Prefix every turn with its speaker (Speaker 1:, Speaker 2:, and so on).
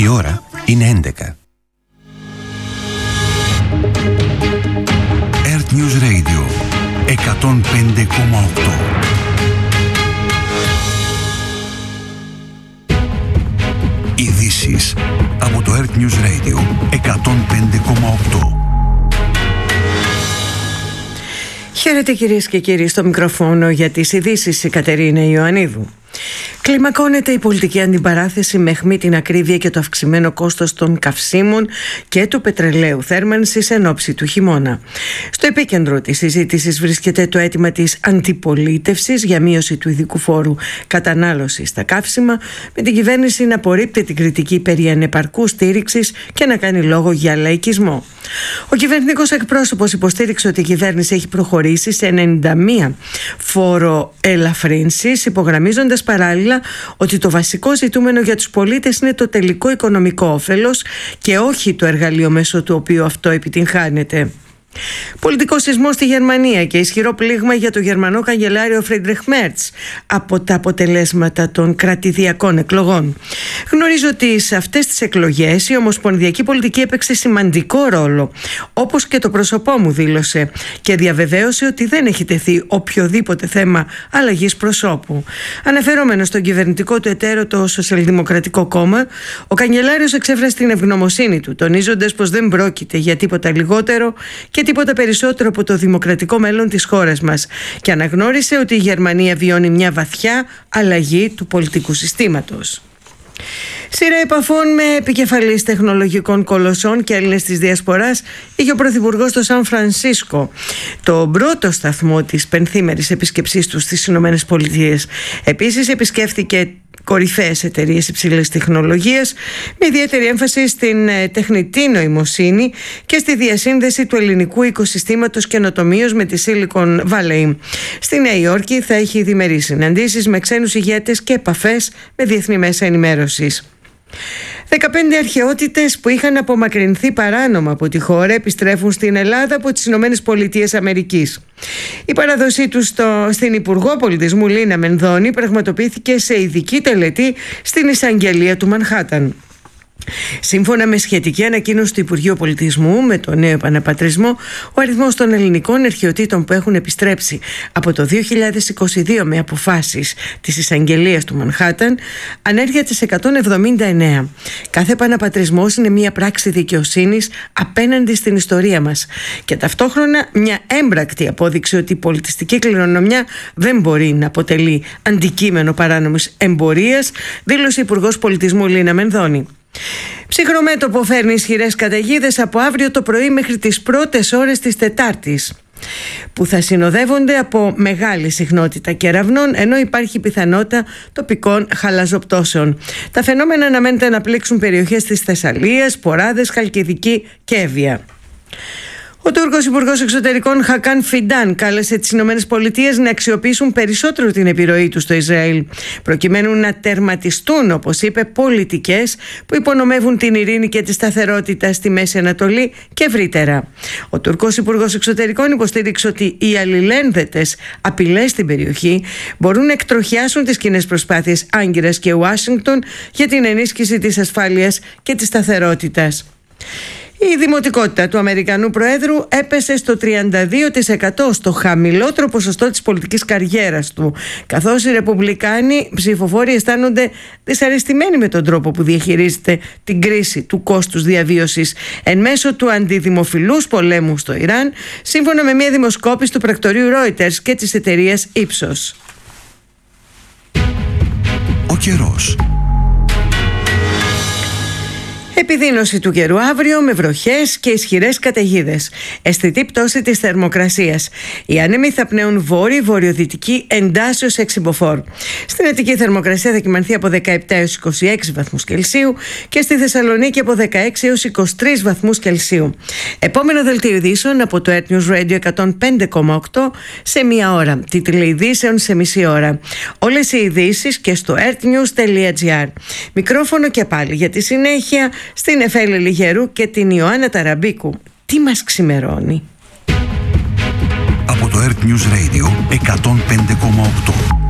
Speaker 1: Η ώρα είναι 11. Earth News Radio 105,8. Ειδήσεις από το Earth News Radio 105,8.
Speaker 2: Χαίρετε κυρίες και κύριοι, στο μικροφόνο για τις ειδήσεις η Κατερίνα Ιωαννίδου. Κλιμακώνεται η πολιτική αντιπαράθεση με αιχμή την ακρίβεια και το αυξημένο κόστος των καυσίμων και του πετρελαίου θέρμανσης εν ώψη του χειμώνα. Στο επίκεντρο της συζήτησης βρίσκεται το αίτημα της αντιπολίτευσης για μείωση του ειδικού φόρου κατανάλωσης στα καύσιμα, με την κυβέρνηση να απορρίπτει την κριτική περί ανεπαρκούς στήριξης και να κάνει λόγο για λαϊκισμό. Ο κυβερνητικός εκπρόσωπος υποστήριξε ότι η κυβέρνηση έχει προχωρήσει σε 91 φοροελαφρύνσεις, υπογραμμίζοντας παράλληλα ότι το βασικό ζητούμενο για τους πολίτες είναι το τελικό οικονομικό όφελος και όχι το εργαλείο μέσω του οποίου αυτό επιτυγχάνεται. Πολιτικό σεισμό στη Γερμανία και ισχυρό πλήγμα για το γερμανό καγκελάριο Φρίντριχ Μέρτς από τα αποτελέσματα των κρατηδιακών εκλογών. Γνωρίζω ότι σε αυτές τις εκλογές η ομοσπονδιακή πολιτική έπαιξε σημαντικό ρόλο, όπως και το πρόσωπό μου δήλωσε, και διαβεβαίωσε ότι δεν έχει τεθεί οποιοδήποτε θέμα αλλαγής προσώπου. Αναφερόμενο στον κυβερνητικό του εταίρο, το Σοσιαλδημοκρατικό Κόμμα, ο καγκελάριος εξέφρασε την ευγνωμοσύνη του, τονίζοντας πως δεν πρόκειται για τίποτα λιγότερο και τίποτα περισσότερο από το δημοκρατικό μέλλον της χώρας μας, και αναγνώρισε ότι η Γερμανία βιώνει μια βαθιά αλλαγή του πολιτικού συστήματος. Σειρά επαφών με επικεφαλής τεχνολογικών κολοσσών και Έλληνες της Διασποράς είχε ο Πρωθυπουργός στο Σαν Φρανσίσκο, το πρώτο σταθμό της πενθήμερης επίσκεψής του στις Ηνωμένες Πολιτείες. Επίσης επισκέφθηκε κορυφαίες εταιρείες υψηλής τεχνολογίας, με ιδιαίτερη έμφαση στην τεχνητή νοημοσύνη και στη διασύνδεση του ελληνικού οικοσυστήματος καινοτομίας με τη Silicon Valley. Στη Νέα Υόρκη θα έχει διμερείς συναντήσεις με ξένους ηγέτες και επαφές με διεθνή μέσα ενημέρωσης. 15 αρχαιότητες που είχαν απομακρυνθεί παράνομα από τη χώρα επιστρέφουν στην Ελλάδα από τις Ηνωμένες Πολιτείες Αμερικής. Η παράδοσή τους στην Υπουργό Πολιτισμού Λίνα Μενδώνη πραγματοποιήθηκε σε ειδική τελετή στην εισαγγελία του Μανχάταν. Σύμφωνα με σχετική ανακοίνωση του Υπουργείου Πολιτισμού, με το νέο επαναπατρισμό, ο αριθμός των ελληνικών αρχαιοτήτων που έχουν επιστρέψει από το 2022 με αποφάσεις της εισαγγελίας του Μανχάταν ανέρχεται σε 179. Κάθε επαναπατρισμός είναι μια πράξη δικαιοσύνης απέναντι στην ιστορία μας και ταυτόχρονα μια έμπρακτη απόδειξη ότι η πολιτιστική κληρονομιά δεν μπορεί να αποτελεί αντικείμενο παράνομης εμπορίας, δήλωσε η Υπουργός Πολιτισμού Λίνα Μενδώνη. Ψυχρό μέτωπο φέρνει ισχυρές καταιγίδες από αύριο το πρωί μέχρι τις πρώτες ώρες της Τετάρτης, που θα συνοδεύονται από μεγάλη συχνότητα κεραυνών, ενώ υπάρχει πιθανότητα τοπικών χαλαζοπτώσεων. Τα φαινόμενα αναμένεται να πλήξουν περιοχές της Θεσσαλίας, Ποράδες, Χαλκιδική και Εύβοια. Ο Τούρκος Υπουργός Εξωτερικών Χακάν Φιντάν κάλεσε τις Ηνωμένες Πολιτείες να αξιοποιήσουν περισσότερο την επιρροή τους στο Ισραήλ, προκειμένου να τερματιστούν, όπως είπε, πολιτικές που υπονομεύουν την ειρήνη και τη σταθερότητα στη Μέση Ανατολή και ευρύτερα. Ο Τουρκός Υπουργός Εξωτερικών υποστήριξε ότι οι αλληλένδετες απειλές στην περιοχή μπορούν να εκτροχιάσουν τις κοινές προσπάθειες Άγκυρας και Ουάσιγκτον για την ενίσχυση της ασφάλειας και της σταθερότητας. Η δημοτικότητα του Αμερικανού Προέδρου έπεσε στο 32%, στο χαμηλότερο ποσοστό της πολιτικής καριέρας του, καθώς οι Ρεπουμπλικάνοι ψηφοφόροι αισθάνονται δυσαρεστημένοι με τον τρόπο που διαχειρίζεται την κρίση του κόστους διαβίωσης εν μέσω του αντιδημοφιλούς πολέμου στο Ιράν, σύμφωνα με μια δημοσκόπηση του πρακτορείου Reuters και της εταιρείας Ipsos.
Speaker 1: Ο καιρός.
Speaker 2: Επιδείνωση του καιρού αύριο με βροχές και ισχυρές καταιγίδες. Αισθητή πτώση της θερμοκρασίας. Οι άνεμοι θα πνέουν βόρειο-βορειοδυτική εντάσσεως 6 μποφόρ. Στην Αττική θερμοκρασία θα κυμανθεί από 17 έως 26 βαθμούς Κελσίου και στη Θεσσαλονίκη από 16 έως 23 βαθμούς Κελσίου. Επόμενο δελτίο ειδήσεων από το Earth News Radio 105,8 σε μία ώρα. Τίτλοι ειδήσεων σε μισή ώρα. Όλες οι ειδήσεις και στο earthnews.gr. Μικρόφωνο και πάλι για τη συνέχεια στην Εφέλη Λιγερού και την Ιωάννα Ταραμπίκου. Τι μας ξημερώνει?
Speaker 1: Από το Earth News Radio 105,8.